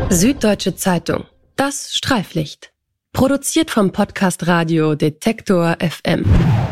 Süddeutsche Zeitung. Das Streiflicht. Produziert vom Podcast Radio Detektor FM.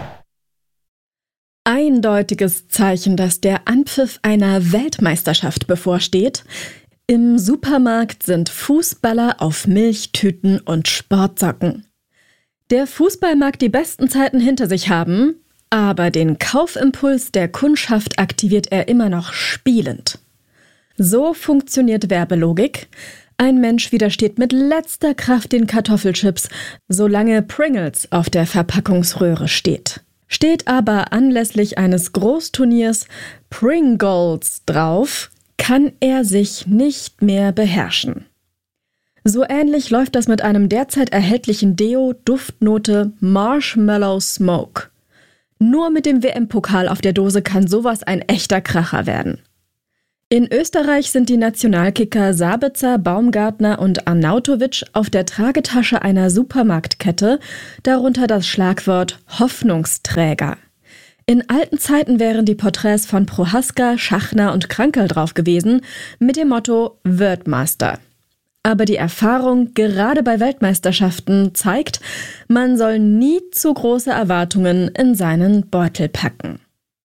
Eindeutiges Zeichen, dass der Anpfiff einer Weltmeisterschaft bevorsteht. Im Supermarkt sind Fußballer auf Milchtüten und Sportsocken. Der Fußball mag die besten Zeiten hinter sich haben, aber den Kaufimpuls der Kundschaft aktiviert er immer noch spielend. So funktioniert Werbelogik. Ein Mensch widersteht mit letzter Kraft den Kartoffelchips, solange Pringles auf der Verpackungsröhre steht. Steht aber anlässlich eines Großturniers Pringles drauf, kann er sich nicht mehr beherrschen. So ähnlich läuft das mit einem derzeit erhältlichen Deo Duftnote Marshmallow Smoke. Nur mit dem WM-Pokal auf der Dose kann sowas ein echter Kracher werden. In Österreich sind die Nationalkicker Sabitzer, Baumgartner und Arnautovic auf der Tragetasche einer Supermarktkette, darunter das Schlagwort Hoffnungsträger. In alten Zeiten wären die Porträts von Prohaska, Schachner und Krankl drauf gewesen, mit dem Motto Weltmeister. Aber die Erfahrung, gerade bei Weltmeisterschaften, zeigt, man soll nie zu große Erwartungen in seinen Beutel packen.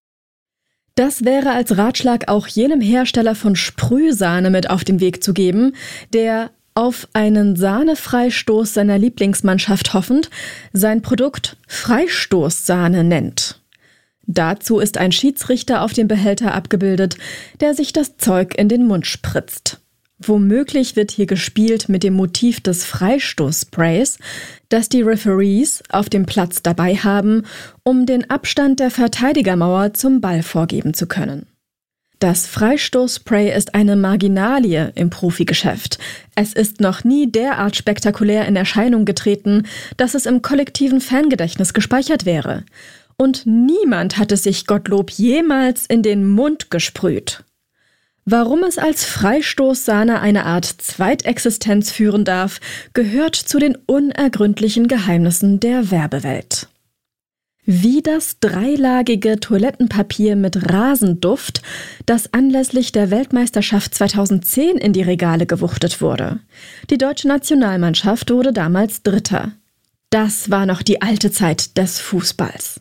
Das wäre als Ratschlag auch jenem Hersteller von Sprühsahne mit auf den Weg zu geben, der auf einen Sahnefreistoß seiner Lieblingsmannschaft hoffend sein Produkt Freistoßsahne nennt. Dazu ist ein Schiedsrichter auf dem Behälter abgebildet, der sich das Zeug in den Mund spritzt. Womöglich wird hier gespielt mit dem Motiv des Freistoßsprays, das die Referees auf dem Platz dabei haben, um den Abstand der Verteidigermauer zum Ball vorgeben zu können. Das Freistoßspray ist eine Marginalie im Profigeschäft. Es ist noch nie derart spektakulär in Erscheinung getreten, dass es im kollektiven Fangedächtnis gespeichert wäre. Und niemand hat es sich Gottlob jemals in den Mund gesprüht. Warum es als Freistoßsahne eine Art Zweitexistenz führen darf, gehört zu den unergründlichen Geheimnissen der Werbewelt. Wie das dreilagige Toilettenpapier mit Rasenduft, das anlässlich der Weltmeisterschaft 2010 in die Regale gewuchtet wurde. Die deutsche Nationalmannschaft wurde damals Dritter. Das war noch die alte Zeit des Fußballs.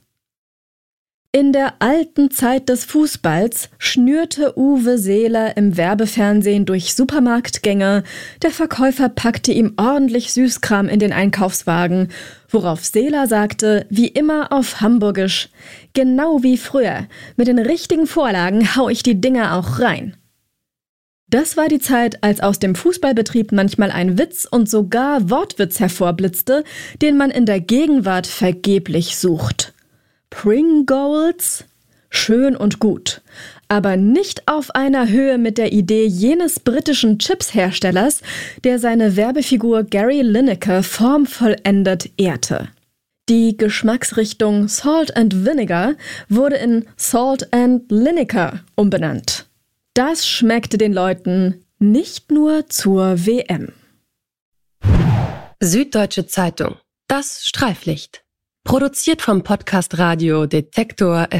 In der alten Zeit des Fußballs schnürte Uwe Seeler im Werbefernsehen durch Supermarktgänge, der Verkäufer packte ihm ordentlich Süßkram in den Einkaufswagen, worauf Seeler sagte, wie immer auf Hamburgisch, genau wie früher, mit den richtigen Vorlagen hau ich die Dinger auch rein. Das war die Zeit, als aus dem Fußballbetrieb manchmal ein Witz und sogar Wortwitz hervorblitzte, den man in der Gegenwart vergeblich sucht. Pringles? Schön und gut, aber nicht auf einer Höhe mit der Idee jenes britischen Chips-Herstellers, der seine Werbefigur Gary Lineker formvollendet ehrte. Die Geschmacksrichtung Salt and Vinegar wurde in Salt and Lineker umbenannt. Das schmeckte den Leuten nicht nur zur WM. Süddeutsche Zeitung. Das Streiflicht. Produziert vom Podcast Radio Detektor FM.